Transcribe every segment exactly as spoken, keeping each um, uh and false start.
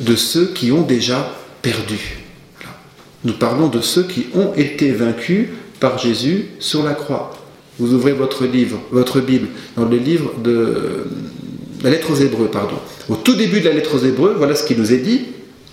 de ceux qui ont déjà perdu. Voilà. Nous parlons de ceux qui ont été vaincus par Jésus sur la croix. Vous ouvrez votre livre, votre Bible, dans le livre de la lettre aux Hébreux, pardon. Au tout début de la lettre aux Hébreux, voilà ce qui nous est dit,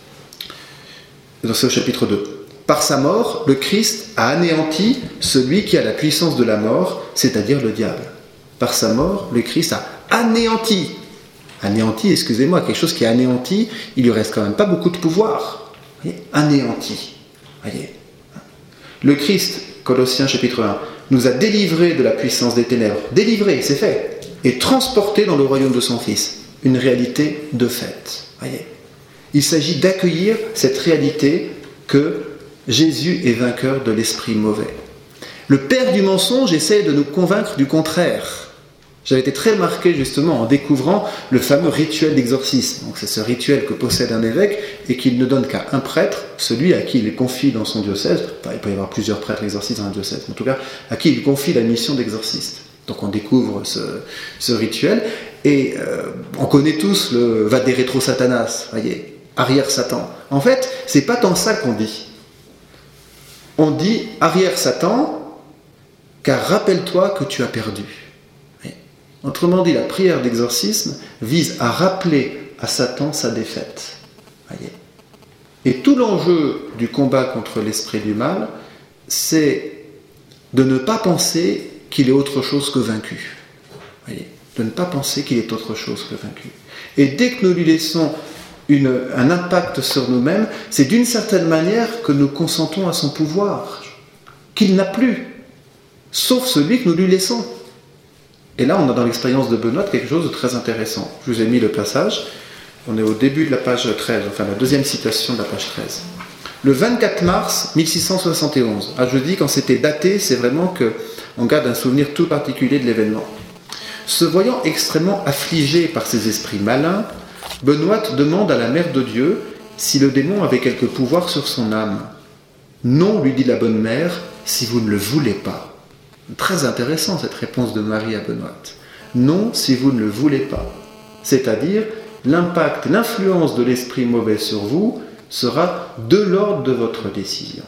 dans ce chapitre deux. Par sa mort, le Christ a anéanti celui qui a la puissance de la mort, c'est-à-dire le diable. Par sa mort, le Christ a anéanti. Anéanti, excusez-moi, quelque chose qui est anéanti, il lui reste quand même pas beaucoup de pouvoir. Vous voyez, anéanti. Voyez. Le Christ, Colossiens chapitre un, nous a délivrés de la puissance des ténèbres. Délivrés, c'est fait. Et transportés dans le royaume de son Fils. Une réalité de fait. Voyez. Il s'agit d'accueillir cette réalité que Jésus est vainqueur de l'esprit mauvais. Le père du mensonge essaie de nous convaincre du contraire. J'avais été très marqué justement en découvrant le fameux rituel d'exorcisme. Donc c'est ce rituel que possède un évêque et qu'il ne donne qu'à un prêtre, celui à qui il confie dans son diocèse. Enfin, il peut y avoir plusieurs prêtres exorcistes dans un diocèse, mais en tout cas à qui il confie la mission d'exorciste. Donc on découvre ce, ce rituel et euh, on connaît tous le va des rétro Satanas, voyez, arrière Satan. En fait, c'est pas tant ça qu'on dit. On dit arrière Satan, car rappelle-toi que tu as perdu. Autrement dit, la prière d'exorcisme vise à rappeler à Satan sa défaite. Voyez. Et tout l'enjeu du combat contre l'esprit du mal, c'est de ne pas penser qu'il est autre chose que vaincu. Voyez. De ne pas penser qu'il est autre chose que vaincu. Et dès que nous lui laissons une, un impact sur nous-mêmes, c'est d'une certaine manière que nous consentons à son pouvoir, qu'il n'a plus, sauf celui que nous lui laissons. Et là, on a dans l'expérience de Benoît quelque chose de très intéressant. Je vous ai mis le passage. On est au début de la page treize, enfin la deuxième citation de la page treize. Le vingt-quatre mars mille six cent soixante et onze. Ah, je dis quand c'était daté, c'est vraiment qu'on garde un souvenir tout particulier de l'événement. Se voyant extrêmement affligé par ces esprits malins, Benoît demande à la Mère de Dieu si le démon avait quelque pouvoir sur son âme. « Non, lui dit la bonne mère, si vous ne le voulez pas. » Très intéressant cette réponse de Marie à Benoît. « Non, si vous ne le voulez pas. » C'est-à-dire, l'impact, l'influence de l'esprit mauvais sur vous sera de l'ordre de votre décision.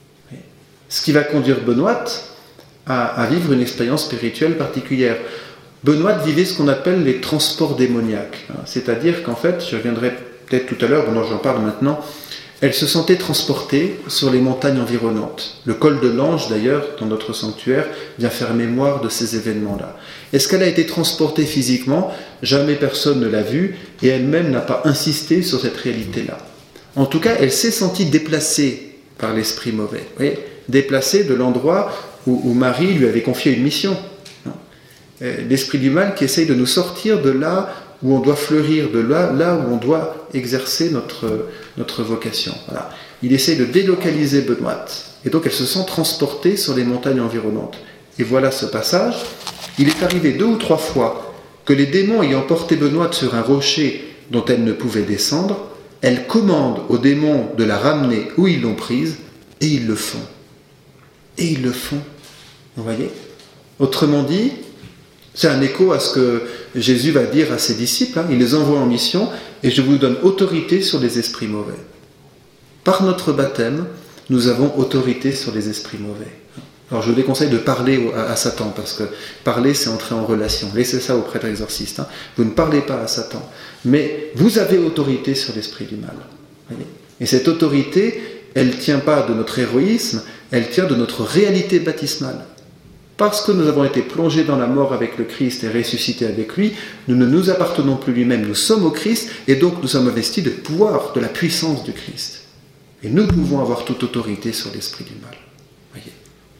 Ce qui va conduire Benoît à, à vivre une expérience spirituelle particulière. Benoît vivait ce qu'on appelle les transports démoniaques. C'est-à-dire qu'en fait, je reviendrai peut-être tout à l'heure, bon, j'en parle maintenant, elle se sentait transportée sur les montagnes environnantes. Le col de l'Ange, d'ailleurs, dans notre sanctuaire, vient faire mémoire de ces événements-là. Est-ce qu'elle a été transportée physiquement ? Jamais personne ne l'a vue, et elle-même n'a pas insisté sur cette réalité-là. En tout cas, elle s'est sentie déplacée par l'esprit mauvais. Vous voyez ? Déplacée de l'endroit où, où Marie lui avait confié une mission. L'esprit du mal qui essaye de nous sortir de là où on doit fleurir, de là, là où on doit exercer notre, notre vocation. Voilà. Il essaye de délocaliser Benoît. Et donc elle se sent transportée sur les montagnes environnantes. Et voilà ce passage. Il est arrivé deux ou trois fois que les démons ayant porté Benoît sur un rocher dont elle ne pouvait descendre, elle commande aux démons de la ramener où ils l'ont prise, et ils le font. Et ils le font. Vous voyez ? Autrement dit, c'est un écho à ce que Jésus va dire à ses disciples. Hein. Il les envoie en mission et je vous donne autorité sur les esprits mauvais. Par notre baptême, nous avons autorité sur les esprits mauvais. Alors je vous déconseille de parler à, à Satan parce que parler, c'est entrer en relation. Laissez ça au prêtre exorciste. Hein. Vous ne parlez pas à Satan. Mais vous avez autorité sur l'esprit du mal. Voyez ? Et cette autorité, elle ne tient pas de notre héroïsme, elle tient de notre réalité baptismale. Parce que nous avons été plongés dans la mort avec le Christ et ressuscités avec lui, nous ne nous appartenons plus lui-même, nous sommes au Christ et donc nous sommes investis de pouvoir, de la puissance du Christ. Et nous pouvons avoir toute autorité sur l'esprit du mal. Voyez.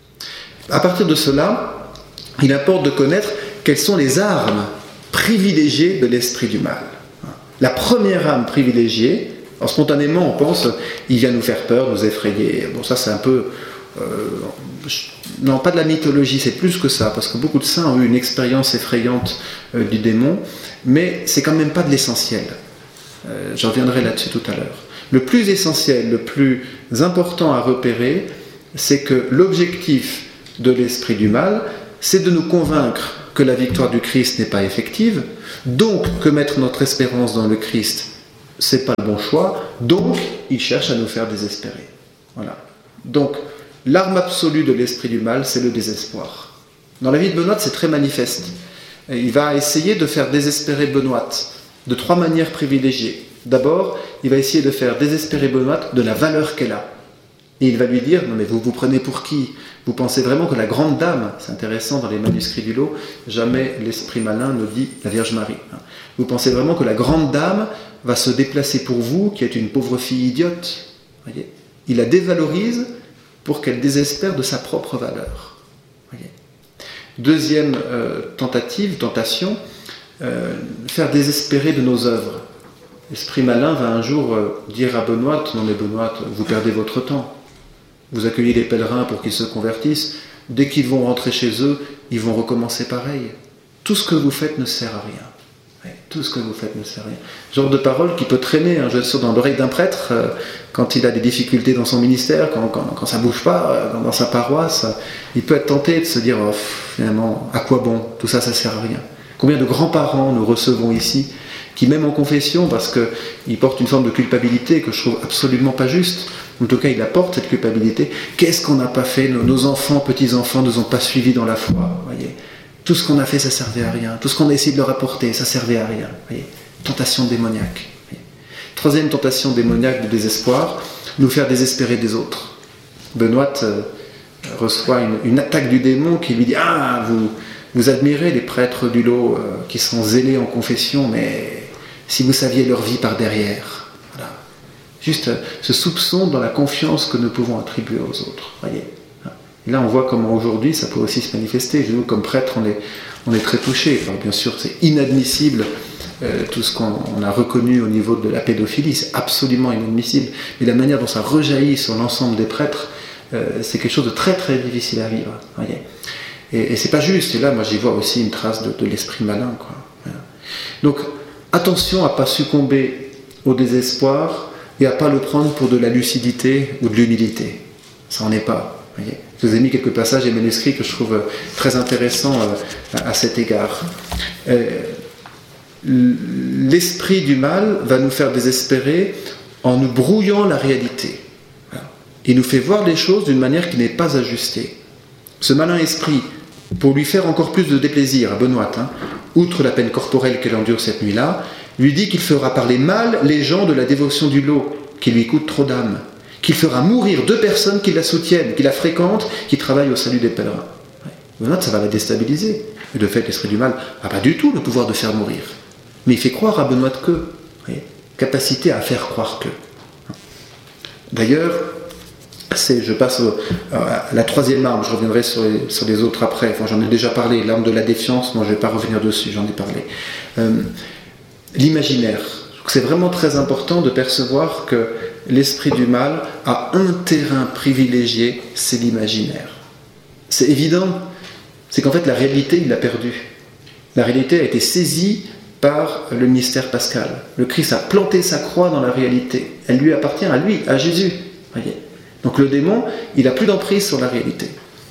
À partir de cela, il importe de connaître quelles sont les armes privilégiées de l'esprit du mal. La première arme privilégiée, alors spontanément on pense, il vient nous faire peur, nous effrayer. Bon, ça c'est un peu... Euh, non, pas de la mythologie, c'est plus que ça, parce que beaucoup de saints ont eu une expérience effrayante euh, du démon, mais c'est quand même pas de l'essentiel. Euh, j'en reviendrai là-dessus tout à l'heure. Le plus essentiel, le plus important à repérer, c'est que l'objectif de l'esprit du mal, c'est de nous convaincre que la victoire du Christ n'est pas effective, donc que mettre notre espérance dans le Christ c'est pas le bon choix, donc il cherche à nous faire désespérer. Voilà. Donc, l'arme absolue de l'esprit du mal, c'est le désespoir. Dans la vie de Benoît, c'est très manifeste. Il va essayer de faire désespérer Benoît de trois manières privilégiées. D'abord, il va essayer de faire désespérer Benoît de la valeur qu'elle a. Et il va lui dire, non mais vous vous prenez pour qui? Vous pensez vraiment que la grande dame, c'est intéressant dans les manuscrits du lot, jamais l'esprit malin ne dit la Vierge Marie. Vous pensez vraiment que la grande dame va se déplacer pour vous, qui êtes une pauvre fille idiote? Voyez, il la dévalorise pour qu'elle désespère de sa propre valeur. Voyez. Deuxième euh, tentative, tentation, euh, faire désespérer de nos œuvres. L'esprit malin va un jour euh, dire à Benoît, non mais Benoît, vous perdez votre temps. Vous accueillez les pèlerins pour qu'ils se convertissent. Dès qu'ils vont rentrer chez eux, ils vont recommencer pareil. Tout ce que vous faites ne sert à rien. Ouais, tout ce que vous faites ne sert à rien. Genre de parole qui peut traîner, hein, je suis sûr, dans l'oreille d'un prêtre, euh, quand il a des difficultés dans son ministère, quand, quand, quand ça ne bouge pas, euh, dans sa paroisse, euh, il peut être tenté de se dire, oh, finalement, à quoi bon? Tout ça, ça ne sert à rien. Combien de grands-parents nous recevons ici, qui même en confession, parce qu'ils portent une forme de culpabilité que je trouve absolument pas juste, en tout cas ils apportent cette culpabilité, qu'est-ce qu'on n'a pas fait? Nos, nos enfants, petits-enfants ne nous ont pas suivis dans la foi, voyez. Tout ce qu'on a fait, ça servait à rien. Tout ce qu'on a essayé de leur apporter, ça servait à rien. Voyez. Tentation démoniaque. Voyez. Troisième tentation démoniaque de désespoir, nous faire désespérer des autres. Benoît euh, reçoit une, une attaque du démon qui lui dit « Ah, vous, vous admirez les prêtres du lot euh, qui sont zélés en confession, mais si vous saviez leur vie par derrière. » Voilà. Juste euh, ce soupçon dans la confiance que nous pouvons attribuer aux autres. Voyez. Et là, on voit comment aujourd'hui, ça peut aussi se manifester. Nous, comme prêtres, on est, on est très touchés. Alors, bien sûr, c'est inadmissible, euh, tout ce qu'on on a reconnu au niveau de la pédophilie, c'est absolument inadmissible. Mais la manière dont ça rejaillit sur l'ensemble des prêtres, euh, c'est quelque chose de très, très difficile à vivre. Voyez. Et, et c'est pas juste. Et là, moi, j'y vois aussi une trace de, de l'esprit malin, quoi. Voilà. Donc, attention à ne pas succomber au désespoir et à ne pas le prendre pour de la lucidité ou de l'humilité. Ça n'en est pas. Voyez. Je vous ai mis quelques passages et manuscrits que je trouve très intéressants à cet égard. L'esprit du mal va nous faire désespérer en nous brouillant la réalité. Il nous fait voir les choses d'une manière qui n'est pas ajustée. Ce malin esprit, pour lui faire encore plus de déplaisir à Benoît, hein, outre la peine corporelle qu'elle endure cette nuit-là, lui dit qu'il fera parler mal les gens de la dévotion du lot, qui lui coûte trop d'âme, qu'il fera mourir deux personnes qui la soutiennent, qui la fréquentent, qui travaillent au salut des pèlerins. Benoît, ça va la déstabiliser. Et de fait, l'esprit du mal n'a pas du tout le pouvoir de faire mourir. Mais il fait croire à Benoît que, voyez, capacité à faire croire que. D'ailleurs, c'est, je passe au, à la troisième arme, je reviendrai sur les, sur les autres après, enfin j'en ai déjà parlé, l'arme de la défiance, moi je ne vais pas revenir dessus, j'en ai parlé. Euh, l'imaginaire. C'est vraiment très important de percevoir que l'esprit du mal a un terrain privilégié, c'est l'imaginaire. C'est évident, c'est qu'en fait la réalité, il l'a perdue. La réalité a été saisie par le mystère pascal. Le Christ a planté sa croix dans la réalité. Elle lui appartient à lui, à Jésus. Voyez. Donc le démon, il n'a plus d'emprise sur la réalité.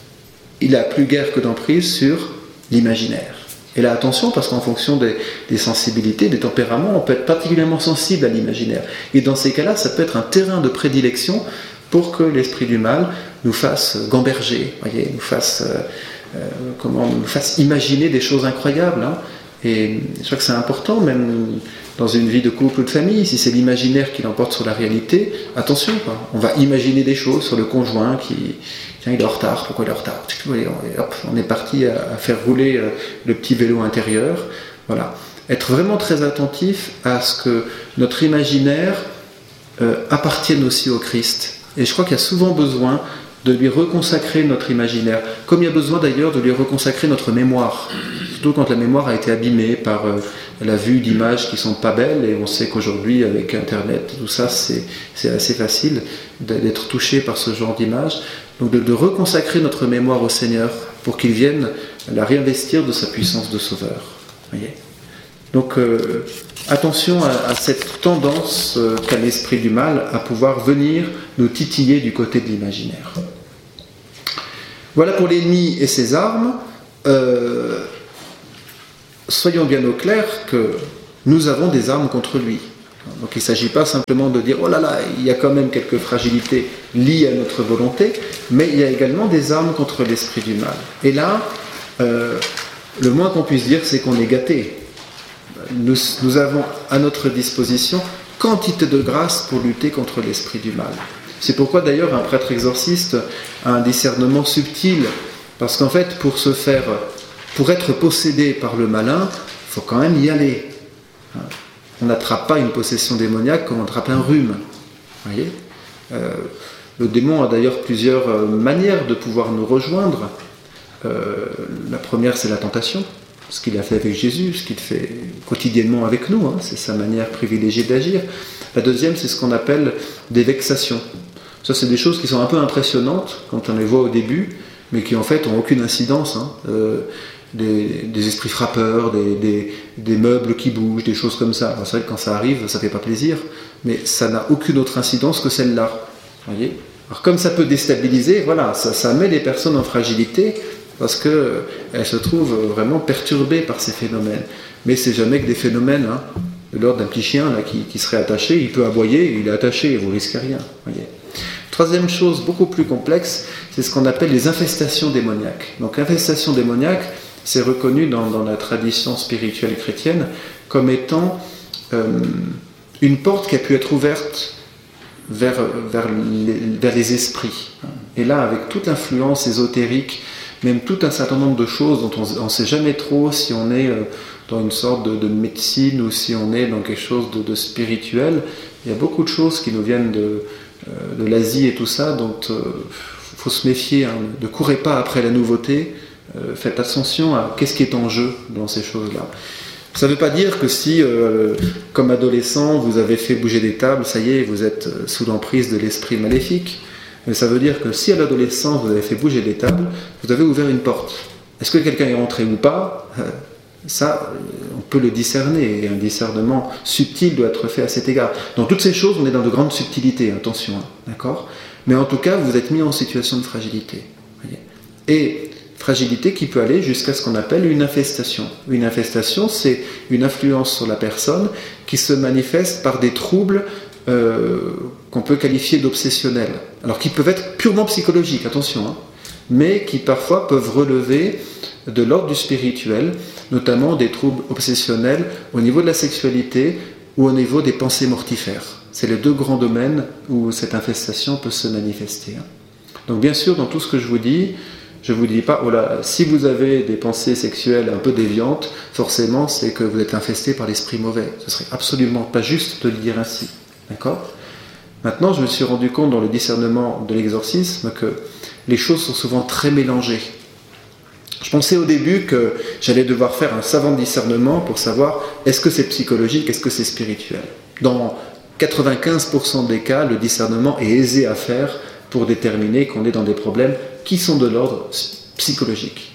Il n'a plus guère que d'emprise sur l'imaginaire. Et là, attention, parce qu'en fonction des, des sensibilités, des tempéraments, on peut être particulièrement sensible à l'imaginaire. Et dans ces cas-là, ça peut être un terrain de prédilection pour que l'esprit du mal nous fasse gamberger, voyez, nous fasse, euh, euh, comment, nous fasse imaginer des choses incroyables. Hein. Et je crois que c'est important, même dans une vie de couple ou de famille, si c'est l'imaginaire qui l'emporte sur la réalité, attention, quoi. On va imaginer des choses sur le conjoint qui... Tiens, il est en retard, pourquoi il est en retard? Et hop, on est parti à, à faire rouler le petit vélo intérieur. Voilà. Être vraiment très attentif à ce que notre imaginaire euh, appartienne aussi au Christ. Et je crois qu'il y a souvent besoin de lui reconsacrer notre imaginaire, comme il y a besoin d'ailleurs de lui reconsacrer notre mémoire, surtout quand la mémoire a été abîmée par euh, la vue d'images qui ne sont pas belles, et on sait qu'aujourd'hui avec Internet, tout ça, c'est, c'est assez facile d'être touché par ce genre d'images. Donc de, de reconsacrer notre mémoire au Seigneur pour qu'il vienne la réinvestir de sa puissance de sauveur. Voyez. Donc euh, attention à, à cette tendance euh, qu'a l'esprit du mal à pouvoir venir nous titiller du côté de l'imaginaire. Voilà pour l'ennemi et ses armes. Euh, soyons bien au clair que nous avons des armes contre lui. Donc il ne s'agit pas simplement de dire « Oh là là, il y a quand même quelques fragilités liées à notre volonté », mais il y a également des armes contre l'esprit du mal. Et là, euh, le moins qu'on puisse dire, c'est qu'on est gâté. Nous, nous avons à notre disposition quantité de grâce pour lutter contre l'esprit du mal. C'est pourquoi d'ailleurs un prêtre exorciste a un discernement subtil, parce qu'en fait, pour se faire, pour être possédé par le malin, il faut quand même y aller. On n'attrape pas une possession démoniaque comme on attrape un rhume. Vous voyez ? euh, le démon a d'ailleurs plusieurs euh, manières de pouvoir nous rejoindre. Euh, la première, c'est la tentation, ce qu'il a fait avec Jésus, ce qu'il fait quotidiennement avec nous, hein, c'est sa manière privilégiée d'agir. La deuxième, c'est ce qu'on appelle des vexations. Ça, c'est des choses qui sont un peu impressionnantes quand on les voit au début, mais qui en fait n'ont aucune incidence. Hein. Euh, Des, des esprits frappeurs, des, des, des meubles qui bougent, des choses comme ça. Alors, c'est vrai que quand ça arrive, ça ne fait pas plaisir, mais ça n'a aucune autre incidence que celle-là. Voyez ? Alors comme ça peut déstabiliser, voilà, ça, ça met les personnes en fragilité parce qu'elles se trouvent vraiment perturbées par ces phénomènes. Mais c'est jamais que des phénomènes, hein, de l'ordre d'un petit chien là, qui, qui serait attaché, il peut aboyer, il est attaché, vous ne risquez rien. Voyez ? Troisième chose beaucoup plus complexe, c'est ce qu'on appelle les infestations démoniaques. Donc infestation démoniaque, c'est reconnu dans, dans la tradition spirituelle chrétienne comme étant euh, une porte qui a pu être ouverte vers, vers, les, vers les esprits. Et là, avec toute l'influence ésotérique, même tout un certain nombre de choses dont on ne sait jamais trop si on est euh, dans une sorte de, de médecine ou si on est dans quelque chose de, de spirituel, il y a beaucoup de choses qui nous viennent de, euh, de l'Asie et tout ça, dont il euh, faut se méfier, hein, ne courez pas après la nouveauté. Euh, faites attention à qu'est-ce qui est en jeu dans ces choses-là. Ça ne veut pas dire que si, euh, comme adolescent, vous avez fait bouger des tables, ça y est, vous êtes sous l'emprise de l'esprit maléfique. Mais ça veut dire que si à l'adolescence, vous avez fait bouger des tables, vous avez ouvert une porte. Est-ce que quelqu'un est rentré ou pas ? Ça, on peut le discerner, et un discernement subtil doit être fait à cet égard. Dans toutes ces choses, on est dans de grandes subtilités, attention, hein, d'accord ? Mais en tout cas, vous êtes mis en situation de fragilité. Voyez ? Et fragilité qui peut aller jusqu'à ce qu'on appelle une infestation. Une infestation, c'est une influence sur la personne qui se manifeste par des troubles euh, qu'on peut qualifier d'obsessionnels. Alors qui peuvent être purement psychologiques, attention, hein, mais qui parfois peuvent relever de l'ordre du spirituel, notamment des troubles obsessionnels au niveau de la sexualité ou au niveau des pensées mortifères. C'est les deux grands domaines où cette infestation peut se manifester. Hein. Donc bien sûr, dans tout ce que je vous dis, je ne vous dis pas, oh là, si vous avez des pensées sexuelles un peu déviantes, forcément c'est que vous êtes infesté par l'esprit mauvais. Ce serait absolument pas juste de le dire ainsi. D'accord ? Maintenant, je me suis rendu compte dans le discernement de l'exorcisme que les choses sont souvent très mélangées. Je pensais au début que j'allais devoir faire un savant discernement pour savoir est-ce que c'est psychologique, est-ce que c'est spirituel. Dans quatre-vingt-quinze pour cent des cas, le discernement est aisé à faire pour déterminer qu'on est dans des problèmes qui sont de l'ordre psychologique.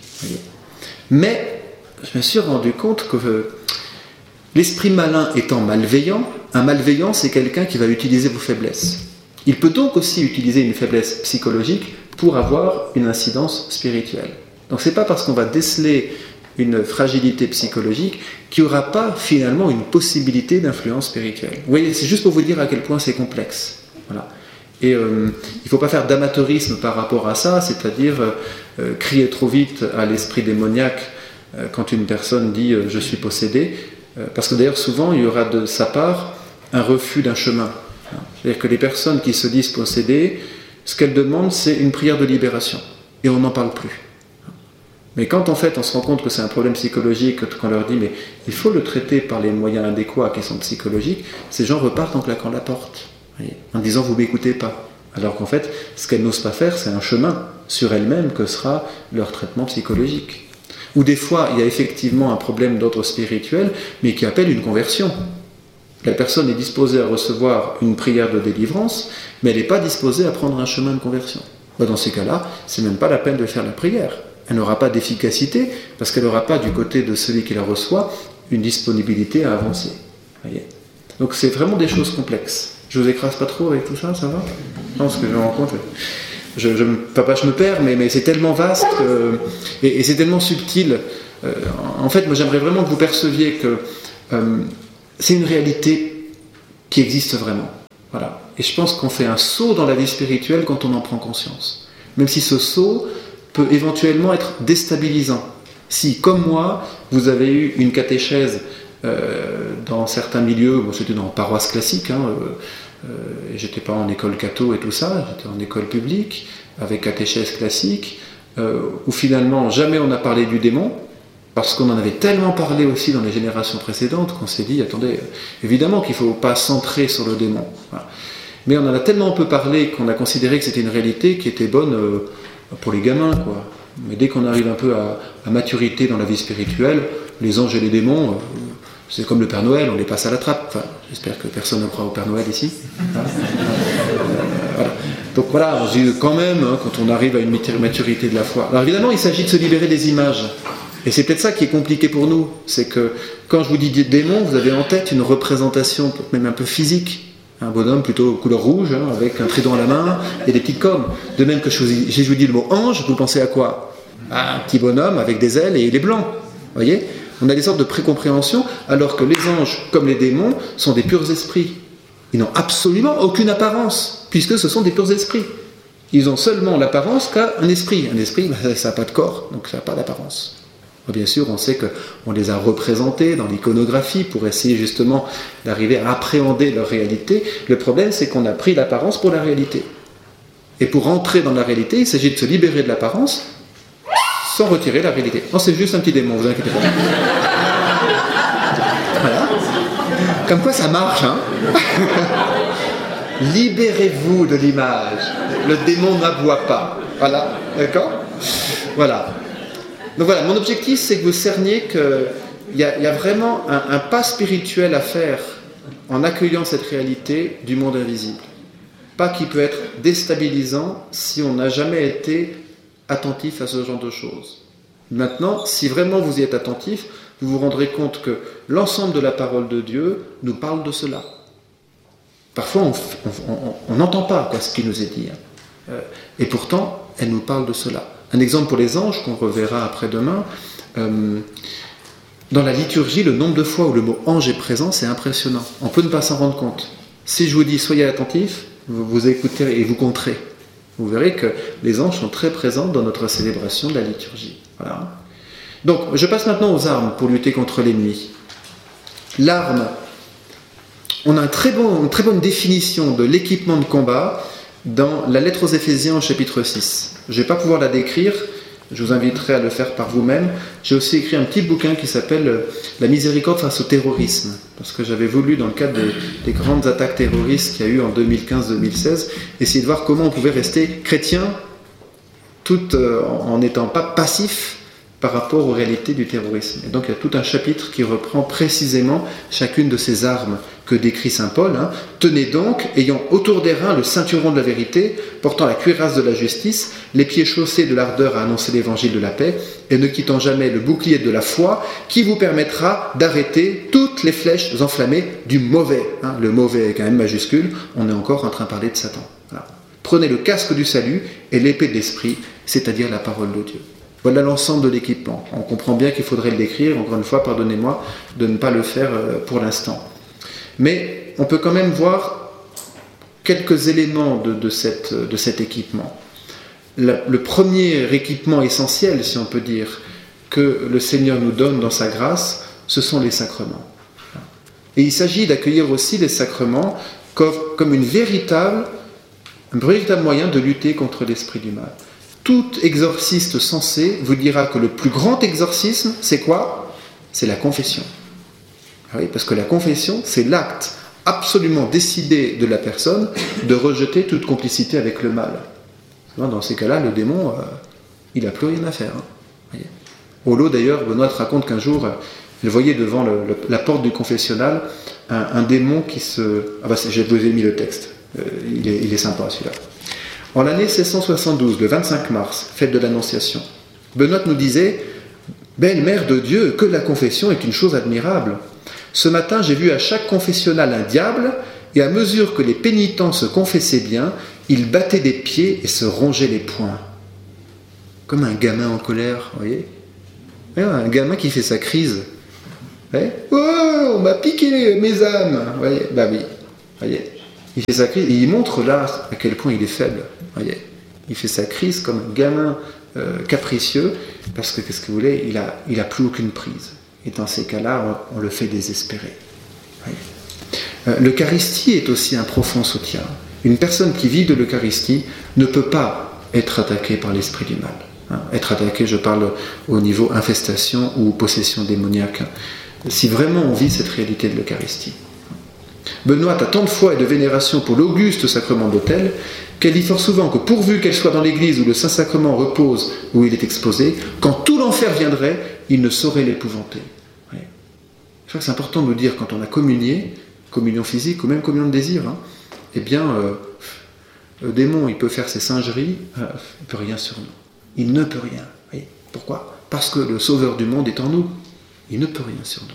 Mais je me suis rendu compte que l'esprit malin étant malveillant, un malveillant c'est quelqu'un qui va utiliser vos faiblesses. Il peut donc aussi utiliser une faiblesse psychologique pour avoir une incidence spirituelle. Donc c'est pas parce qu'on va déceler une fragilité psychologique qu'il n'y aura pas finalement une possibilité d'influence spirituelle. Vous voyez, c'est juste pour vous dire à quel point c'est complexe. Voilà. Et euh, il ne faut pas faire d'amateurisme par rapport à ça, c'est-à-dire euh, crier trop vite à l'esprit démoniaque euh, quand une personne dit euh, « je suis possédé euh, », parce que d'ailleurs souvent il y aura de sa part un refus d'un chemin. C'est-à-dire que les personnes qui se disent possédées, ce qu'elles demandent c'est une prière de libération, et on n'en parle plus. Mais quand en fait on se rend compte que c'est un problème psychologique, qu'on leur dit « mais il faut le traiter par les moyens adéquats qui sont psychologiques », ces gens repartent en claquant la porte. En disant vous m'écoutez pas, alors qu'en fait ce qu'elles n'osent pas faire c'est un chemin sur elles-mêmes que sera leur traitement psychologique. Ou des fois il y a effectivement un problème d'ordre spirituel mais qui appelle une conversion. La personne est disposée à recevoir une prière de délivrance mais elle n'est pas disposée à prendre un chemin de conversion. Dans ces cas-là, c'est même pas la peine de faire la prière. Elle n'aura pas d'efficacité parce qu'elle n'aura pas du côté de celui qui la reçoit une disponibilité à avancer. Voyez ? Donc c'est vraiment des choses complexes. Je vous écrase pas trop avec tout ça, ça va ? Non, parce que je me rends compte, je, je, papa, je me perds, mais, mais c'est tellement vaste euh, et, et c'est tellement subtil. Euh, en fait, moi, j'aimerais vraiment que vous perceviez que euh, c'est une réalité qui existe vraiment. Voilà. Et je pense qu'on fait un saut dans la vie spirituelle quand on en prend conscience. Même si ce saut peut éventuellement être déstabilisant. Si, comme moi, vous avez eu une catéchèse euh, dans certains milieux, bon, c'était dans paroisse classique, hein, euh, euh, j'étais pas en école catho et tout ça, j'étais en école publique, avec catéchèse classique, euh, où finalement jamais on n'a parlé du démon, parce qu'on en avait tellement parlé aussi dans les générations précédentes qu'on s'est dit, attendez, évidemment qu'il ne faut pas centrer sur le démon. Voilà. Mais on en a tellement peu parlé qu'on a considéré que c'était une réalité qui était bonne euh, pour les gamins, quoi. Mais dès qu'on arrive un peu à, à maturité dans la vie spirituelle, les anges et les démons, euh, c'est comme le Père Noël, on les passe à la trappe. Enfin, j'espère que personne ne croit au Père Noël ici. Voilà. Voilà. Donc voilà, on dit quand même, hein, quand on arrive à une maturité de la foi. Alors évidemment, il s'agit de se libérer des images. Et c'est peut-être ça qui est compliqué pour nous. C'est que quand je vous dis démon, vous avez en tête une représentation même un peu physique. Un bonhomme plutôt couleur rouge, hein, avec un trident à la main et des petites cornes. De même que je vous dis le mot ange, vous pensez à quoi? À un petit bonhomme avec des ailes et il est blanc. Vous voyez? On a des sortes de précompréhensions, alors que les anges, comme les démons, sont des purs esprits. Ils n'ont absolument aucune apparence, puisque ce sont des purs esprits. Ils ont seulement l'apparence qu'a un esprit. Un esprit, ça n'a pas de corps, donc ça n'a pas d'apparence. Bien sûr, on sait qu'on les a représentés dans l'iconographie pour essayer justement d'arriver à appréhender leur réalité. Le problème, c'est qu'on a pris l'apparence pour la réalité. Et pour entrer dans la réalité, il s'agit de se libérer de l'apparence sans retirer la réalité. Non, c'est juste un petit démon, vous inquiétez pas. Voilà. Comme quoi ça marche, hein. Libérez-vous de l'image. Le démon n'aboie pas. Voilà, d'accord? Voilà. Donc voilà, mon objectif, c'est que vous cerniez qu'il y, y a vraiment un, un pas spirituel à faire en accueillant cette réalité du monde invisible. Pas qui peut être déstabilisant si on n'a jamais été attentif à ce genre de choses. Maintenant, si vraiment vous y êtes attentif, vous vous rendrez compte que l'ensemble de la parole de Dieu nous parle de cela. Parfois, on n'entend pas quoi, ce qui nous est dit. Hein. Et pourtant, elle nous parle de cela. Un exemple pour les anges, qu'on reverra après-demain. Euh, dans la liturgie, le nombre de fois où le mot ange est présent, c'est impressionnant. On peut ne pas s'en rendre compte. Si je vous dis soyez attentifs, vous, vous écoutez et vous compterez. Vous verrez que les anges sont très présents dans notre célébration de la liturgie. Voilà. Donc, je passe maintenant aux armes pour lutter contre l'ennemi. L'arme, on a un très bon, une très bonne définition de l'équipement de combat dans la lettre aux Éphésiens au chapitre six. Je ne vais pas pouvoir la décrire, je vous inviterai à le faire par vous-même. J'ai aussi écrit un petit bouquin qui s'appelle « La miséricorde face au terrorisme », parce que j'avais voulu, dans le cadre des, des grandes attaques terroristes qu'il y a eu en deux mille quinze deux mille seize, essayer de voir comment on pouvait rester chrétien tout euh, en n'étant pas passif par rapport aux réalités du terrorisme. Et donc il y a tout un chapitre qui reprend précisément chacune de ces armes que décrit saint Paul. Hein. Tenez donc, ayant autour des reins le ceinturon de la vérité, portant la cuirasse de la justice, les pieds chaussés de l'ardeur à annoncer l'évangile de la paix, et ne quittant jamais le bouclier de la foi, qui vous permettra d'arrêter toutes les flèches enflammées du mauvais. Hein. Le mauvais est quand même majuscule, on est encore en train de parler de Satan. Voilà. Prenez le casque du salut et l'épée de l'esprit, c'est-à-dire la parole de Dieu. Voilà l'ensemble de l'équipement. On comprend bien qu'il faudrait le décrire, encore une fois, pardonnez-moi de ne pas le faire pour l'instant. Mais on peut quand même voir quelques éléments de, de, cette, de cet équipement. Le, le premier équipement essentiel, si on peut dire, que le Seigneur nous donne dans sa grâce, ce sont les sacrements. Et il s'agit d'accueillir aussi les sacrements comme, comme une véritable, un véritable moyen de lutter contre l'esprit du mal. Tout exorciste sensé vous dira que le plus grand exorcisme, c'est quoi? C'est la confession. Ah oui, parce que la confession, c'est l'acte absolument décidé de la personne de rejeter toute complicité avec le mal. Dans ces cas-là, le démon, euh, il n'a plus rien à faire. Hein. Olo, d'ailleurs, Benoît te raconte qu'un jour, il voyait devant le, le, la porte du confessionnal un, un démon qui se... Ah bah, je vous ai mis le texte. Euh, il, est, il est sympa, celui-là. En l'année seize cent soixante-douze, le vingt-cinq mars, fête de l'Annonciation, Benoît nous disait « Belle Mère de Dieu, que la confession est une chose admirable. Ce matin, j'ai vu à chaque confessionnal un diable, et à mesure que les pénitents se confessaient bien, ils battaient des pieds et se rongeaient les poings. » Comme un gamin en colère, vous voyez ? Un gamin qui fait sa crise. « Oh, on m'a piqué mes âmes !» Vous voyez ? Bah oui. Voyez, il fait sa crise et il montre là à quel point il est faible. Voyez, il fait sa crise comme un gamin euh, capricieux parce que qu'est-ce que vous voulez, il a, il a plus aucune prise. Et dans ces cas-là, on, on le fait désespérer. Euh, l'Eucharistie est aussi un profond soutien. Une personne qui vit de l'Eucharistie ne peut pas être attaquée par l'esprit du mal. Hein, être attaquée, je parle au niveau infestation ou possession démoniaque. Si vraiment on vit cette réalité de l'Eucharistie. Benoît a tant de foi et de vénération pour l'auguste sacrement de l'autel qu'elle dit fort souvent que pourvu qu'elle soit dans l'église où le Saint-Sacrement repose, où il est exposé, quand tout l'enfer viendrait, il ne saurait l'épouvanter. Ouais. Je crois que c'est important de nous dire, quand on a communié, communion physique ou même communion de désir, hein, eh bien, euh, le démon, il peut faire ses singeries, euh, il ne peut rien sur nous. Il ne peut rien. Voyez. Pourquoi ? Parce que le Sauveur du monde est en nous. Il ne peut rien sur nous.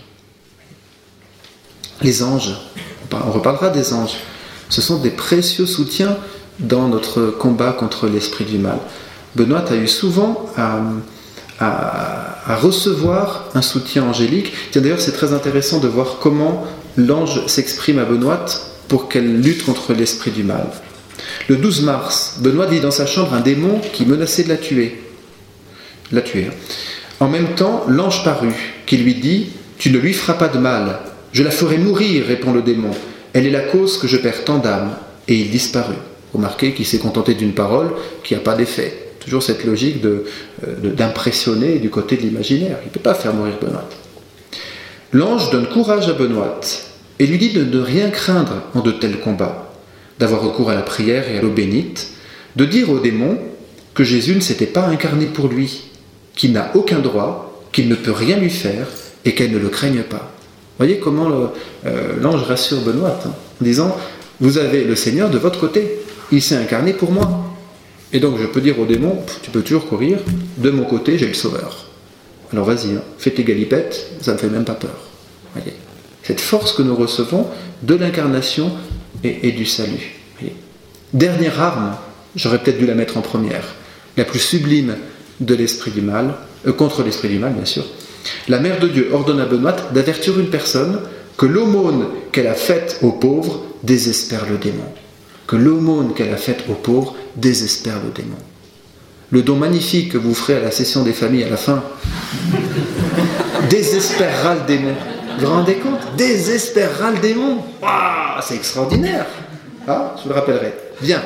Les anges, on reparlera des anges, ce sont des précieux soutiens dans notre combat contre l'esprit du mal. Benoît a eu souvent à, à, à recevoir un soutien angélique. Tiens, d'ailleurs, c'est très intéressant de voir comment l'ange s'exprime à Benoît pour qu'elle lutte contre l'esprit du mal. Le douze mars, Benoît dit dans sa chambre un démon qui menaçait de la tuer. La tuer. Hein. En même temps, l'ange parut, qui lui dit « Tu ne lui feras pas de mal. Je la ferai mourir, répond le démon. Elle est la cause que je perds tant d'âmes. » Et il disparut. Remarquez qu'il s'est contenté d'une parole qui n'a pas d'effet. Toujours cette logique de, de, d'impressionner du côté de l'imaginaire. Il ne peut pas faire mourir Benoît. L'ange donne courage à Benoît et lui dit de ne rien craindre en de tels combats, d'avoir recours à la prière et à l'eau bénite, de dire au démon que Jésus ne s'était pas incarné pour lui, qu'il n'a aucun droit, qu'il ne peut rien lui faire et qu'elle ne le craigne pas. Voyez comment le, euh, l'ange rassure Benoît, hein, en disant « Vous avez le Seigneur de votre côté, il s'est incarné pour moi. » Et donc je peux dire au démon « Tu peux toujours courir, de mon côté j'ai le Sauveur. Alors vas-y, hein, fais tes galipettes, ça ne me fait même pas peur. » Voyez, cette force que nous recevons de l'incarnation et, et du salut. Voyez. Dernière arme, j'aurais peut-être dû la mettre en première, la plus sublime de l'esprit du mal, euh, contre l'esprit du mal bien sûr. La Mère de Dieu ordonne à Benoît d'avertir une personne que l'aumône qu'elle a faite aux pauvres désespère le démon. Que l'aumône qu'elle a faite aux pauvres désespère le démon. Le don magnifique que vous ferez à la session des familles à la fin désespérera le démon. Vous vous rendez compte ? Désespérera le démon. Waouh, c'est extraordinaire. Ah, je vous le rappellerai. Bien.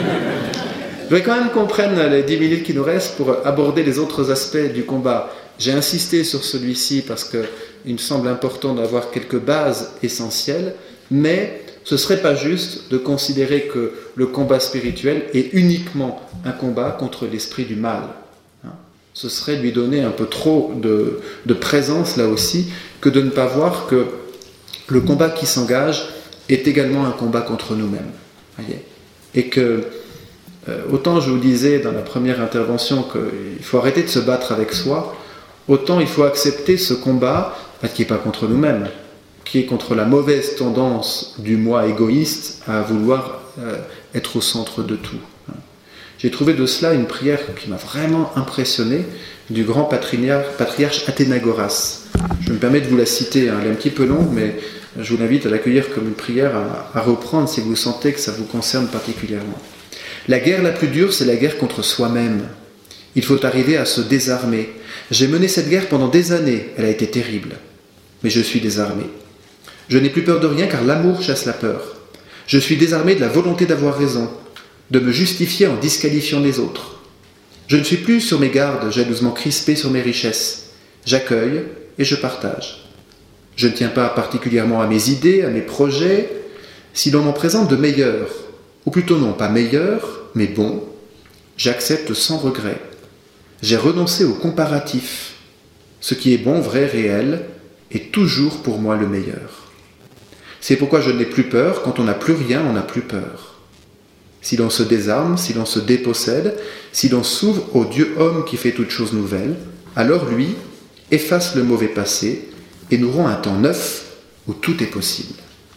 Je voudrais quand même qu'on prenne les dix minutes qui nous restent pour aborder les autres aspects du combat. J'ai insisté sur celui-ci parce qu'il me semble important d'avoir quelques bases essentielles, mais ce ne serait pas juste de considérer que le combat spirituel est uniquement un combat contre l'esprit du mal. Ce serait lui donner un peu trop de, de présence là aussi, que de ne pas voir que le combat qui s'engage est également un combat contre nous-mêmes. Voyez ? Et que, euh, autant je vous disais dans la première intervention qu'il faut arrêter de se battre avec soi, autant il faut accepter ce combat, bah, qui n'est pas contre nous-mêmes, qui est contre la mauvaise tendance du moi égoïste à vouloir euh, être au centre de tout. J'ai trouvé de cela une prière qui m'a vraiment impressionné du grand patriarche, patriarche Athénagoras. Je me permets de vous la citer, hein, elle est un petit peu longue, mais je vous invite à l'accueillir comme une prière à, à reprendre si vous sentez que ça vous concerne particulièrement. La guerre la plus dure, c'est la guerre contre soi-même. Il faut arriver à se désarmer. J'ai mené cette guerre pendant des années, elle a été terrible. Mais je suis désarmé. Je n'ai plus peur de rien car l'amour chasse la peur. Je suis désarmé de la volonté d'avoir raison, de me justifier en disqualifiant les autres. Je ne suis plus sur mes gardes, jalousement crispé sur mes richesses. J'accueille et je partage. Je ne tiens pas particulièrement à mes idées, à mes projets. Si l'on m'en présente de meilleurs, ou plutôt non pas meilleurs, mais bons, j'accepte sans regret. J'ai renoncé au comparatif. Ce qui est bon, vrai, réel, est toujours pour moi le meilleur. C'est pourquoi je n'ai plus peur. Quand on n'a plus rien, on n'a plus peur. Si l'on se désarme, si l'on se dépossède, si l'on s'ouvre au Dieu homme qui fait toutes choses nouvelles, alors lui efface le mauvais passé et nous rend un temps neuf où tout est possible.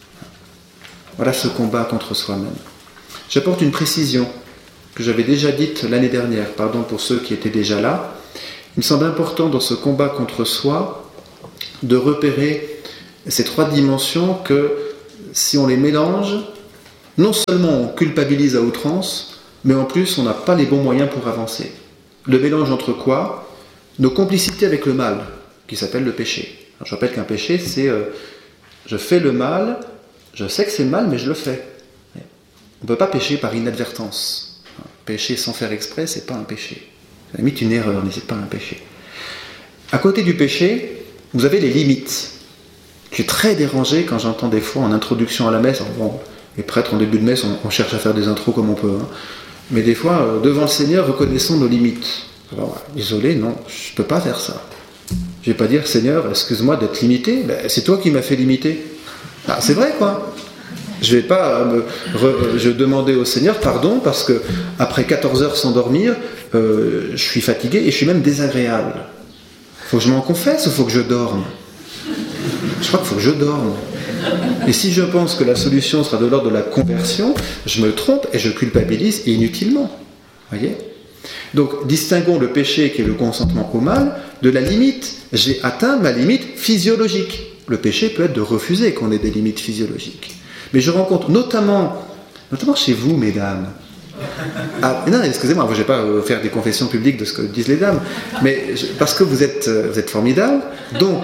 Voilà ce combat contre soi-même. J'apporte une précision que j'avais déjà dite l'année dernière, pardon pour ceux qui étaient déjà là. Il me semble important dans ce combat contre soi de repérer ces trois dimensions que si on les mélange, non seulement on culpabilise à outrance, mais en plus on n'a pas les bons moyens pour avancer. Le mélange entre quoi ? Nos complicités avec le mal, qui s'appelle le péché. Alors, je rappelle qu'un péché, c'est euh, je fais le mal, je sais que c'est mal, mais je le fais. On ne peut pas pécher par inadvertance. Pécher sans faire exprès, c'est pas un péché. À la limite une erreur, mais c'est pas un péché. À côté du péché, vous avez les limites. Je suis très dérangé quand j'entends des fois en introduction à la messe, bon, les prêtres en début de messe, on, on cherche à faire des intros comme on peut, hein. Mais des fois, euh, devant le Seigneur, reconnaissons nos limites. Alors, désolé, non, je ne peux pas faire ça. Je ne vais pas dire, Seigneur, excuse-moi d'être limité, ben, c'est toi qui m'as fait limiter. Ah, c'est vrai, quoi. Je ne vais pas me re, je demander au Seigneur pardon parce que après quatorze heures sans dormir, euh, je suis fatigué et je suis même désagréable. Faut que je m'en confesse ou faut que je dorme ? Je crois qu'il faut que je dorme. Et si je pense que la solution sera de l'ordre de la conversion, je me trompe et je culpabilise inutilement. Voyez ? Donc, distinguons le péché qui est le consentement au mal de la limite. J'ai atteint ma limite physiologique. Le péché peut être de refuser qu'on ait des limites physiologiques. Mais je rencontre notamment, notamment chez vous, mesdames. Ah, non, excusez-moi, je ne vais pas faire des confessions publiques de ce que disent les dames, mais je, parce que vous êtes, vous êtes formidables, donc,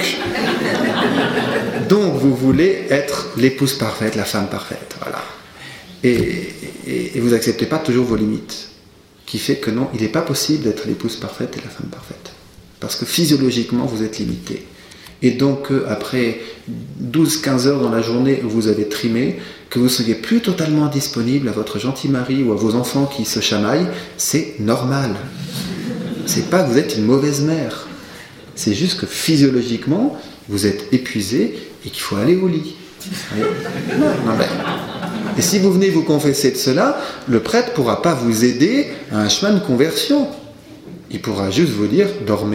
donc vous voulez être l'épouse parfaite, la femme parfaite, voilà. Et, et, et vous n'acceptez pas toujours vos limites, qui fait que non, il n'est pas possible d'être l'épouse parfaite et la femme parfaite, parce que physiologiquement vous êtes limité. Et donc, après douze à quinze heures dans la journée où vous avez trimé, que vous ne soyez plus totalement disponible à votre gentil mari ou à vos enfants qui se chamaillent, c'est normal. C'est pas que vous êtes une mauvaise mère. C'est juste que physiologiquement, vous êtes épuisé et qu'il faut aller au lit. Non, non, mais... Et si vous venez vous confesser de cela, le prêtre ne pourra pas vous aider à un chemin de conversion. Il pourra juste vous dire « dormez ».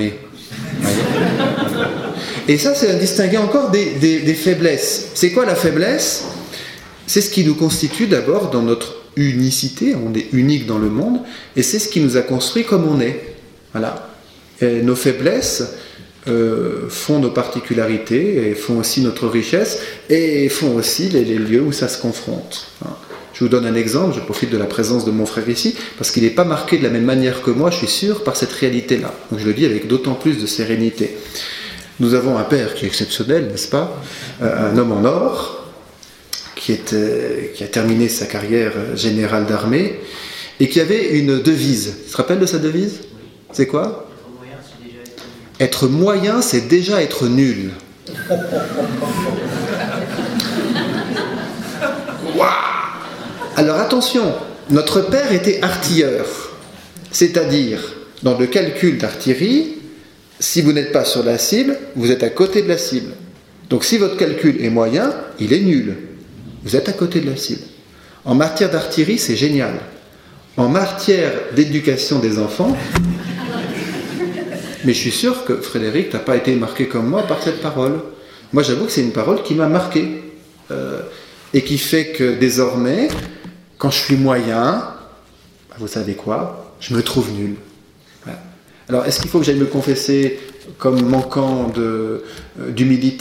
Et ça, c'est à distinguer encore des, des, des faiblesses. C'est quoi la faiblesse ? C'est ce qui nous constitue d'abord dans notre unicité, on est unique dans le monde, et c'est ce qui nous a construit comme on est. Voilà. Et nos faiblesses euh, font nos particularités, et font aussi notre richesse, et font aussi les, les lieux où ça se confronte. Je vous donne un exemple, je profite de la présence de mon frère ici, parce qu'il n'est pas marqué de la même manière que moi, je suis sûr, par cette réalité-là. Donc je le dis avec d'autant plus de sérénité. Nous avons un père qui est exceptionnel, n'est-ce pas ? Un homme en or, qui, est, euh, qui a terminé sa carrière générale d'armée, et qui avait une devise. Tu te rappelles de sa devise ? C'est quoi ? Être moyen, c'est déjà être nul. Waouh ! Alors attention, notre père était artilleur, c'est-à-dire, dans le calcul d'artillerie, si vous n'êtes pas sur la cible, vous êtes à côté de la cible. Donc si votre calcul est moyen, il est nul. Vous êtes à côté de la cible. En matière d'artillerie, c'est génial. En matière d'éducation des enfants, mais je suis sûr que Frédéric, tu n'as pas été marqué comme moi par cette parole. Moi, j'avoue que c'est une parole qui m'a marqué. Euh, et qui fait que désormais, quand je suis moyen, vous savez quoi, je me trouve nul. Voilà. Alors, est-ce qu'il faut que j'aille me confesser comme manquant de, euh, d'humilité ?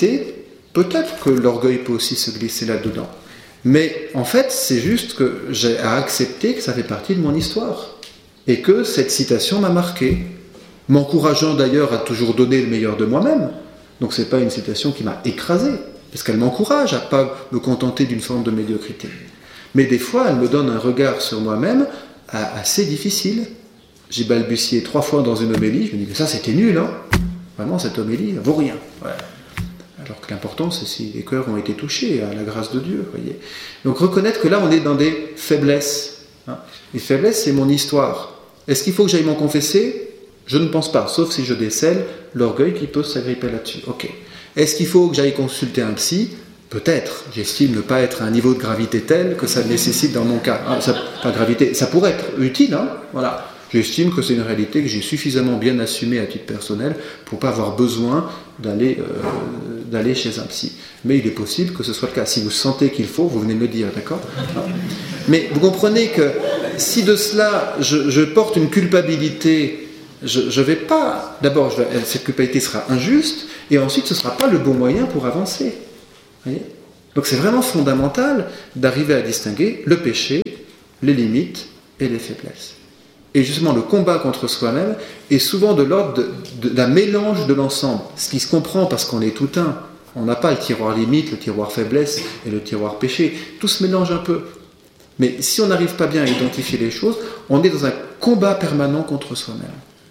Peut-être que l'orgueil peut aussi se glisser là-dedans. Mais en fait, c'est juste que j'ai à accepter que ça fait partie de mon histoire. Et que cette citation m'a marqué. M'encourageant d'ailleurs à toujours donner le meilleur de moi-même. Donc ce n'est pas une citation qui m'a écrasé, parce qu'elle m'encourage à ne pas me contenter d'une forme de médiocrité. Mais des fois, elle me donne un regard sur moi-même assez difficile. J'ai balbutié trois fois dans une homélie, je me dis que ça c'était nul, hein. Vraiment cette homélie ne vaut rien. Ouais. Alors que l'important c'est si les cœurs ont été touchés à la grâce de Dieu. Voyez. Donc reconnaître que là on est dans des faiblesses. Hein. Les faiblesses c'est mon histoire. Est-ce qu'il faut que j'aille m'en confesser ? Je ne pense pas, sauf si je décèle l'orgueil qui peut s'agripper là-dessus. Ok. Est-ce qu'il faut que j'aille consulter un psy ? Peut-être. J'estime ne pas être à un niveau de gravité tel que ça nécessite dans mon cas. Ah, ça, pas gravité, ça pourrait être utile, hein. Voilà. J'estime que c'est une réalité que j'ai suffisamment bien assumée à titre personnel pour ne pas avoir besoin d'aller, euh, d'aller chez un psy. Mais il est possible que ce soit le cas. Si vous sentez qu'il faut, vous venez me le dire, d'accord ? Mais vous comprenez que si de cela, je, je porte une culpabilité, je ne vais pas... D'abord, je, cette culpabilité sera injuste, et ensuite, ce ne sera pas le bon moyen pour avancer. Vous voyez ? Donc c'est vraiment fondamental d'arriver à distinguer le péché, les limites et les faiblesses. Et justement, le combat contre soi-même est souvent de l'ordre de, de, d'un mélange de l'ensemble, ce qui se comprend parce qu'on est tout un. On n'a pas le tiroir limite, le tiroir faiblesse et le tiroir péché. Tout se mélange un peu. Mais si on n'arrive pas bien à identifier les choses, on est dans un combat permanent contre soi-même.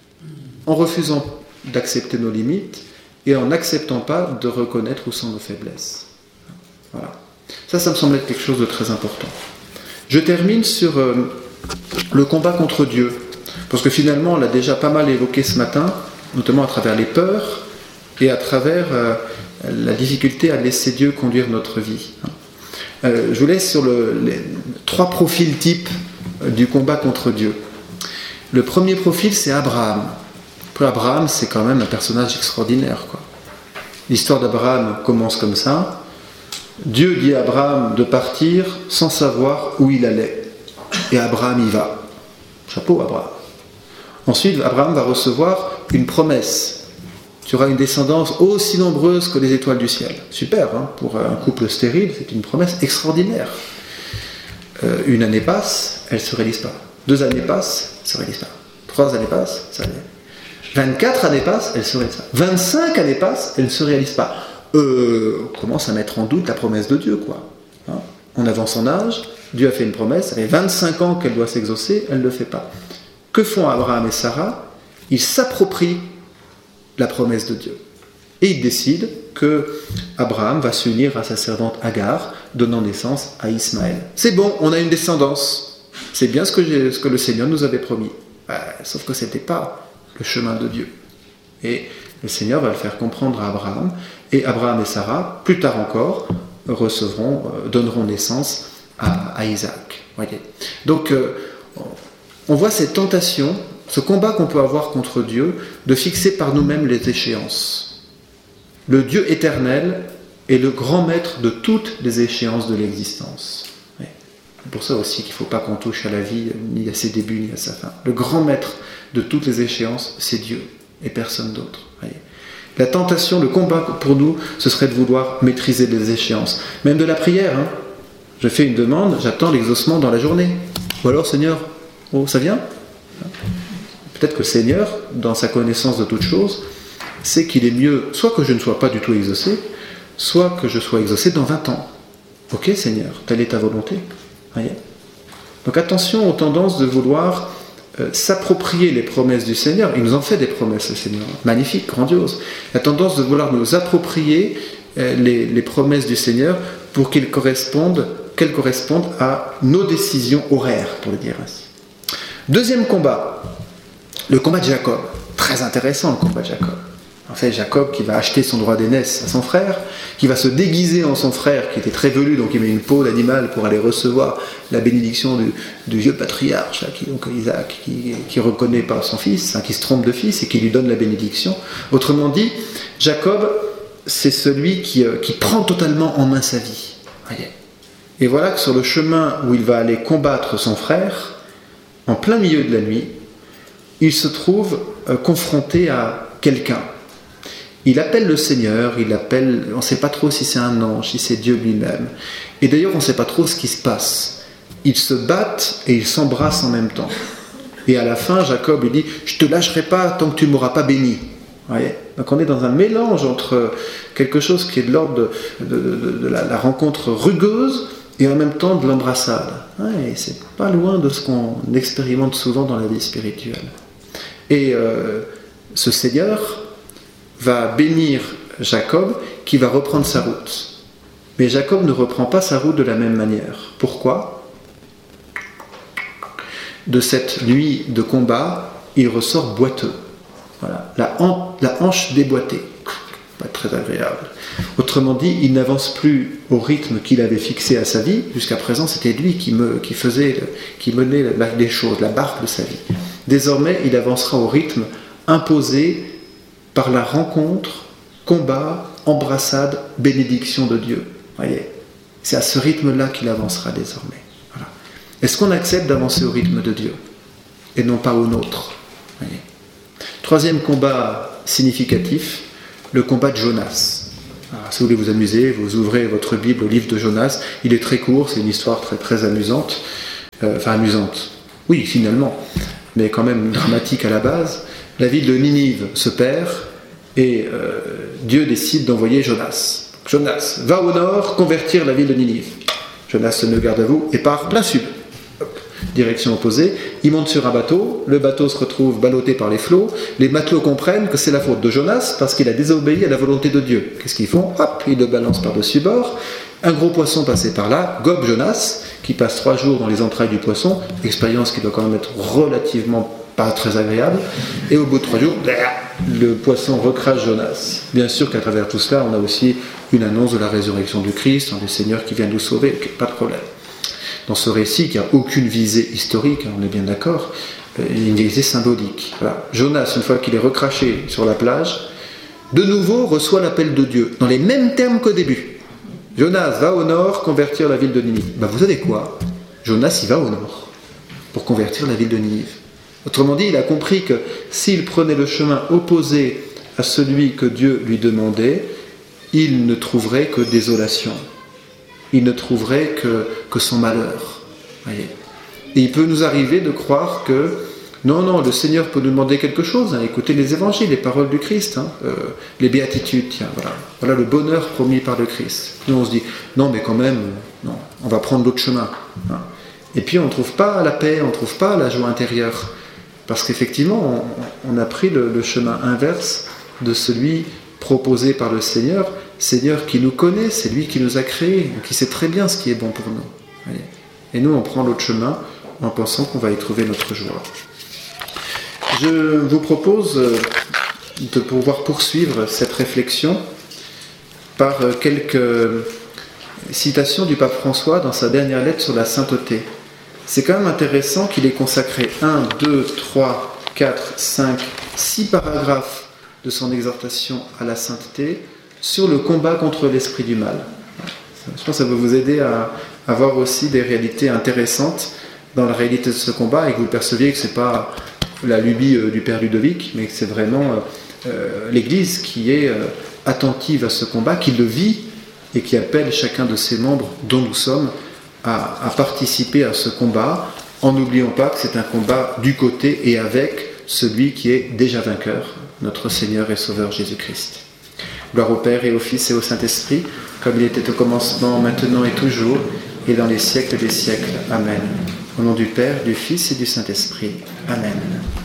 En refusant d'accepter nos limites et en n'acceptant pas de reconnaître où sont nos faiblesses. Voilà. Ça, ça me semble être quelque chose de très important. Je termine sur euh, le combat contre Dieu. Parce que finalement, on l'a déjà pas mal évoqué ce matin, notamment à travers les peurs et à travers euh, la difficulté à laisser Dieu conduire notre vie. Euh, je vous laisse sur le, les trois profils types du combat contre Dieu. Le premier profil, c'est Abraham. Après, Abraham, c'est quand même un personnage extraordinaire, quoi. L'histoire d'Abraham commence comme ça. Dieu dit à Abraham de partir sans savoir où il allait. Et Abraham y va. Chapeau, Abraham. Ensuite, Abraham va recevoir une promesse. Tu auras une descendance aussi nombreuse que les étoiles du ciel. Super, hein, pour un couple stérile, c'est une promesse extraordinaire. Euh, une année passe, elle ne se réalise pas. Deux années passent, elle ne se réalise pas. Trois années passent, ça réalise. vingt-quatre années passent, elle ne se réalise pas. vingt-cinq années passent, elle ne se réalise pas. Euh, on commence à mettre en doute la promesse de Dieu, quoi. Hein, on avance en âge, Dieu a fait une promesse, ça fait vingt-cinq ans qu'elle doit s'exaucer, elle ne le fait pas. Que font Abraham et Sarah? Ils s'approprient la promesse de Dieu. Et ils décident que Abraham va s'unir à sa servante Agar, donnant naissance à Ismaël. C'est bon, on a une descendance. C'est bien ce que, j'ai, ce que le Seigneur nous avait promis. Euh, sauf que ce n'était pas le chemin de Dieu. Et le Seigneur va le faire comprendre à Abraham. Et Abraham et Sarah, plus tard encore, recevront, euh, donneront naissance à, à Isaac. Voyez. Donc, euh, on voit cette tentation, ce combat qu'on peut avoir contre Dieu, de fixer par nous-mêmes les échéances. Le Dieu éternel est le grand maître de toutes les échéances de l'existence. Ouais. C'est pour ça aussi qu'il ne faut pas qu'on touche à la vie, ni à ses débuts, ni à sa fin. Le grand maître de toutes les échéances, c'est Dieu, et personne d'autre. Voyez. La tentation, le combat pour nous, ce serait de vouloir maîtriser les échéances. Même de la prière. Hein. Je fais une demande, j'attends l'exaucement dans la journée. Ou alors, Seigneur, oh, ça vient ? Peut-être que le Seigneur, dans sa connaissance de toutes choses, sait qu'il est mieux soit que je ne sois pas du tout exaucé, soit que je sois exaucé dans vingt ans. Ok, Seigneur, telle est ta volonté. Voyez. Donc attention aux tendances de vouloir euh, s'approprier les promesses du Seigneur. Il nous en fait des promesses, le Seigneur. Magnifique, grandiose. La tendance de vouloir nous approprier euh, les, les promesses du Seigneur pour qu'ils correspondent, qu'elles correspondent à nos décisions horaires, pour le dire ainsi. Deuxième combat. Le combat de Jacob, très intéressant le combat de Jacob. En fait, Jacob qui va acheter son droit d'aînesse à son frère, qui va se déguiser en son frère qui était très velu, donc il met une peau d'animal pour aller recevoir la bénédiction du, du vieux patriarche, qui, donc Isaac, qui ne reconnaît pas son fils, hein, qui se trompe de fils et qui lui donne la bénédiction. Autrement dit, Jacob, c'est celui qui, euh, qui prend totalement en main sa vie. Voyez. Et voilà que sur le chemin où il va aller combattre son frère, en plein milieu de la nuit, il se trouve euh, confronté à quelqu'un. Il appelle le Seigneur, il appelle, on ne sait pas trop si c'est un ange, si c'est Dieu lui-même. Et d'ailleurs, on ne sait pas trop ce qui se passe. Ils se battent et ils s'embrassent en même temps. Et à la fin, Jacob, il dit « Je ne te lâcherai pas tant que tu ne m'auras pas béni. » Voyez. Donc on est dans un mélange entre quelque chose qui est de l'ordre de, de, de, de la, la rencontre rugueuse et en même temps de l'embrassade. Et c'est pas loin de ce qu'on expérimente souvent dans la vie spirituelle. Et euh, ce Seigneur va bénir Jacob qui va reprendre sa route. Mais Jacob ne reprend pas sa route de la même manière. Pourquoi ? De cette nuit de combat, il ressort boiteux. Voilà, la, han- la hanche déboîtée. Pas très agréable. Autrement dit, il n'avance plus au rythme qu'il avait fixé à sa vie. Jusqu'à présent, c'était lui qui, me, qui faisait, qui menait les choses, la barque de sa vie. Désormais, il avancera au rythme imposé par la rencontre, combat, embrassade, bénédiction de Dieu. Voyez, c'est à ce rythme-là qu'il avancera désormais. Voilà. Est-ce qu'on accepte d'avancer au rythme de Dieu et non pas au nôtre ? Voyez. Troisième combat significatif, le combat de Jonas. Alors, si vous voulez vous amuser, vous ouvrez votre Bible au livre de Jonas. Il est très court, c'est une histoire très très amusante. Euh, enfin amusante, oui finalement, mais quand même dramatique à la base. La ville de Ninive se perd et euh, Dieu décide d'envoyer Jonas. Jonas, va au nord convertir la ville de Ninive. Jonas se met au garde à vous et part plein sud. Direction opposée, il monte sur un bateau, le bateau se retrouve ballotté par les flots, les matelots comprennent que c'est la faute de Jonas parce qu'il a désobéi à la volonté de Dieu. Qu'est-ce qu'ils font? Hop, ils le balancent par-dessus bord, un gros poisson passé par là, gobe Jonas, qui passe trois jours dans les entrailles du poisson, expérience qui doit quand même être relativement pas très agréable, et au bout de trois jours, le poisson recrache Jonas. Bien sûr qu'à travers tout cela, on a aussi une annonce de la résurrection du Christ, du Seigneur qui vient nous sauver, okay, pas de problème. Dans ce récit, qui n'a aucune visée historique, on est bien d'accord, il y a une visée symbolique. Voilà. Jonas, une fois qu'il est recraché sur la plage, de nouveau reçoit l'appel de Dieu, dans les mêmes termes qu'au début. Jonas va au nord convertir la ville de Ninive. Ben, vous savez quoi? Jonas, il va au nord pour convertir la ville de Ninive. Autrement dit, il a compris que s'il prenait le chemin opposé à celui que Dieu lui demandait, il ne trouverait que désolation. Il ne trouverait que, que son malheur. Voyez. Et il peut nous arriver de croire que non, non, le Seigneur peut nous demander quelque chose. Hein, écoutez les évangiles, les paroles du Christ, hein, euh, les béatitudes, tiens, voilà. Voilà le bonheur promis par le Christ. Nous, on se dit, non, mais quand même, non, on va prendre l'autre chemin. Hein. Et puis, on ne trouve pas la paix, on ne trouve pas la joie intérieure. Parce qu'effectivement, on, on a pris le, le chemin inverse de celui proposé par le Seigneur. Seigneur qui nous connaît, c'est lui qui nous a créés, qui sait très bien ce qui est bon pour nous. Voyez. Et nous, on prend l'autre chemin en pensant qu'on va y trouver notre joie. Je vous propose de pouvoir poursuivre cette réflexion par quelques citations du pape François dans sa dernière lettre sur la sainteté. C'est quand même intéressant qu'il ait consacré un, deux, trois, quatre, cinq, six paragraphes de son exhortation à la sainteté sur le combat contre l'esprit du mal. Je pense que ça va vous aider à, à voir aussi des réalités intéressantes dans la réalité de ce combat et que vous perceviez que ce n'est pas la lubie euh, du Père Ludovic, mais que c'est vraiment euh, l'Église qui est euh, attentive à ce combat, qui le vit et qui appelle chacun de ses membres, dont nous sommes, à, à participer à ce combat, en n'oubliant pas que c'est un combat du côté et avec celui qui est déjà vainqueur, notre Seigneur et Sauveur Jésus-Christ. Gloire au Père et au Fils et au Saint-Esprit, comme il était au commencement, maintenant et toujours, et dans les siècles des siècles. Amen. Au nom du Père, du Fils et du Saint-Esprit. Amen.